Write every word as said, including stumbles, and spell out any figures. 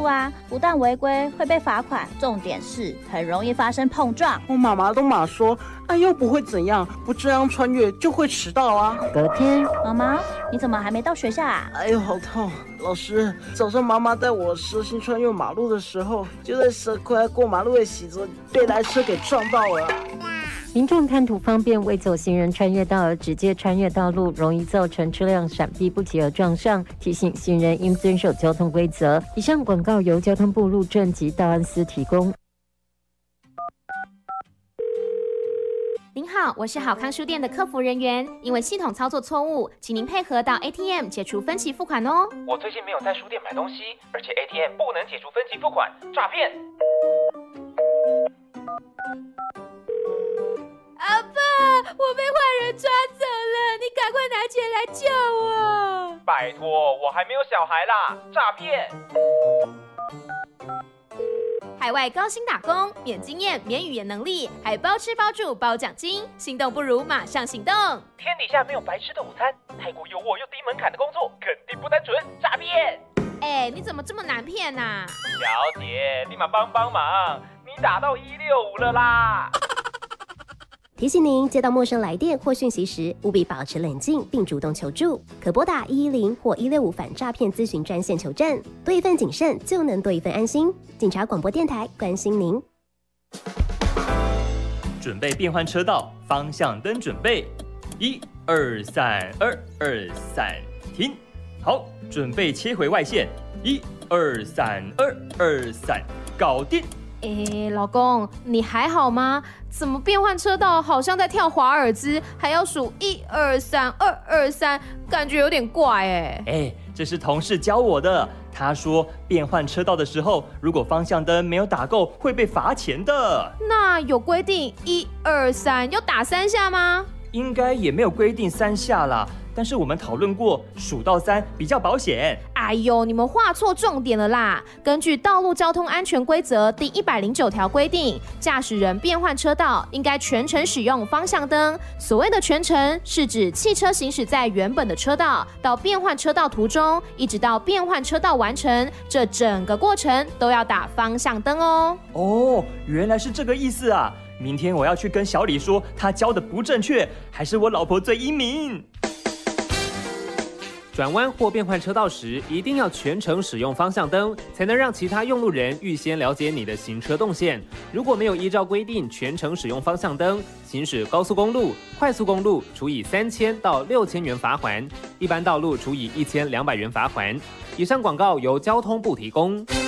啊，不但违规会被罚款，重点是很容易发生碰撞。 我妈妈都马说，哎，又不会怎样，不这样穿越就会迟到啊。 隔天， 妈妈，你怎么还没到学校啊？ 哎呦，好痛！老师，早上妈妈带我蛇行穿越马路的时候，就在蛇快要过马路的时候，被来车给撞到了。 民众贪图方便，为走行人穿越道而直接穿越道路，容易造成车辆闪避不及而撞上。提醒行人应遵守交通规则。以上广告由交通部路政及道安司提供。 您好，我是好康书店的客服人员，因为系统操作错误，请您配合到 A T M 解除分期付款哦。 我最近没有在书店买东西，而且 A T M 不能解除分期付款，诈骗！ 阿爸，我被坏人抓走了，你赶快拿钱来救我！ 拜托，我还没有小孩啦，诈骗！ 海外高薪打工，免经验、免语言能力，还包吃包住包奖金，心动不如马上行动！ 天底下没有白吃的午餐，太过诱惑又低门槛的工作，肯定不单纯，诈骗！ 哎，你怎么这么难骗啊？ 小姐，立马帮帮忙，你打到一六五了啦！ 提醒您，接到陌生来电或讯息时，务必保持冷静并主动求助，可拨打一一零或一六五反诈骗咨询专线求证。多一份谨慎，就能多一份安心。警察广播电台关心您。 准备变换车道，方向灯准备，一二三，二二三，停。好，准备切回外线，一二三，二二三，搞定。 哎，老公，你还好吗？怎么变换车道好像在跳华尔兹，还要数一二三二二三，感觉有点怪哎。 哎，这是同事教我的。他说变换车道的时候，如果方向灯没有打够，会被罚钱的。 那有规定一二三要打三下吗？ 应该也没有规定三下啦。但是我们讨论过，数到三比较保险。 哎呦，你们画错重点了啦！根据《道路交通安全规则》第一百零九条规定，驾驶人变换车道应该全程使用方向灯。所谓的全程，是指汽车行驶在原本的车道，到变换车道途中，一直到变换车道完成，这整个过程都要打方向灯哦。 哦，原来是这个意思啊！明天我要去跟小李说，他教的不正确，还是我老婆最英明。 转弯或变换车道时，一定要全程使用方向灯，才能让其他用路人预先了解你的行车动线。如果没有依照规定全程使用方向灯，行驶高速公路、快速公路处以三千到六千元罚锾，一般道路处以一千两百元罚锾。以上广告由交通部提供。